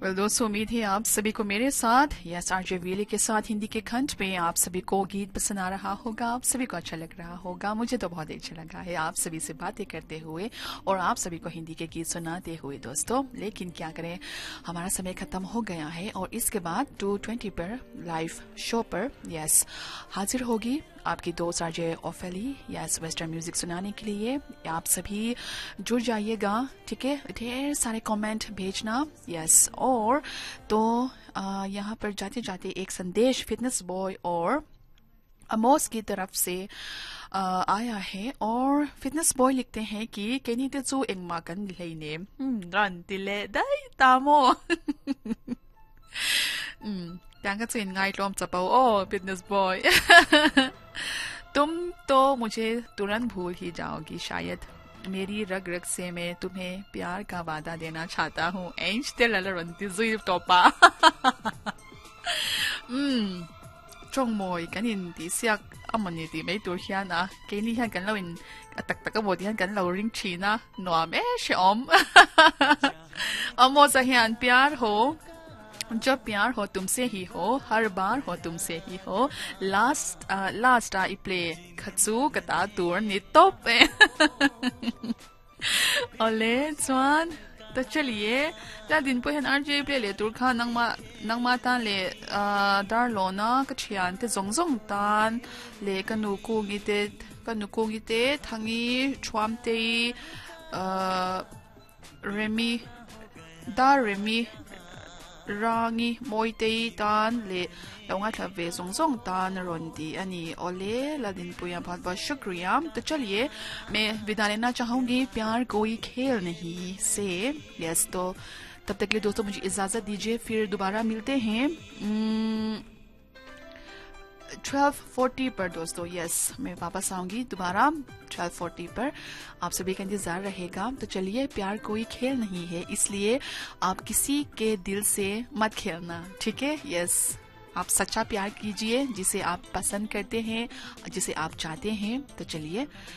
Well दोस्तों, उम्मीद है आप सभी को मेरे साथ यस आरजे वीले के साथ हिंदी के खंड में आप सभी को गीत पसंद आ रहा होगा, आप सभी को अच्छा लग रहा होगा। मुझे तो बहुत अच्छा लगा है आप सभी से बातें करते हुए और आप सभी को हिंदी के गीत सुनाते हुए दोस्तों। लेकिन क्या करें, हमारा समय खत्म हो गया है और इसके बाद 2:20 पर लाइव शो पर यस हाजिर होगी आपकी दोस्त आरजे ओफेली यस वेस्टर्न म्यूजिक सुनाने के लिए। आप सभी जुड़ जाइएगा, ठीक है। ढेर सारे कमेंट भेजना यस। और तो यहाँ पर जाते जाते एक संदेश फिटनेस बॉय और अमोस की तरफ से आया है और फिटनेस बॉय लिखते हैं कि कैनितेजू एंगमाकन लेने रन तिले दाई तामो ओ फिटनेस बॉय तुम तो मुझे तुरंत भूल ही जाओगी शायद। मेरी रग रग से मैं तुम्हें प्यार का वादा देना चाहता हूँ। 정모이간인디 siak 어머니디 메이돌히아나 개니한 간라윈 딱딱가 모디한 간라 링치나 노아메 시엄 अमोजहियान प्यार हो जब प्यार हो तुमसे ही हो, हर बार हो तुमसे ही हो। लास्ट आई प्ले खत्सू कता दूर नितोप ओले स्वान। तो चलिए त्या दिन पे हन आरजे प्ले ले तुर खा नंगमा तान ले दारलो ना कछियान ते जोंग तान ले कनुको गीते थंगी छुआमते रेमी रांगी मोइते तान ले लौंगा थवे जोंग तान रोंदी अनि ओले लादिन पुया बहुत बहुत शुक्रिया। तो चलिए मैं विदा लेना चाहूंगी प्यार कोई खेल नहीं से यस। तो तब तक के लिए दोस्तों मुझे इजाजत दीजिए, फिर दोबारा मिलते हैं 12:40 पर दोस्तों। यस मैं वापस आऊंगी दोबारा 12:40 पर, आप सभी का इंतजार रहेगा। तो चलिए, प्यार कोई खेल नहीं है, इसलिए आप किसी के दिल से मत खेलना, ठीक है। यस आप सच्चा प्यार कीजिए जिसे आप पसंद करते हैं, जिसे आप चाहते हैं। तो चलिए